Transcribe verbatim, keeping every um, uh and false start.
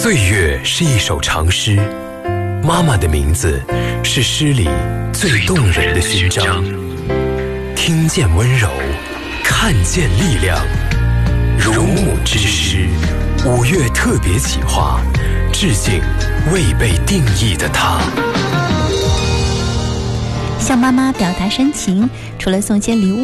岁月是一首长诗，妈妈的名字是诗里最动人的勋章。听见温柔，看见力量。如母之诗，五月特别企划，致敬未被定义的她。 向妈妈表达深情，除了送些礼物，